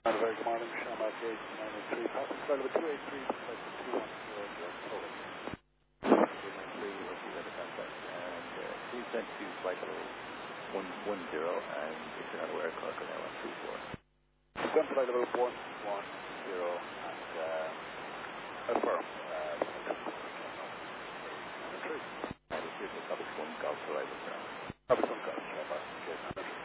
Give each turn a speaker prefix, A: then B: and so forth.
A: Very good morning, Shamrock Gate 903. Passenger flight number 283, flight 210,
B: 293 will be the contact. And please send to flight level 110, and if you're not aware, call now on 34.
A: Send flight level 110 and affirm.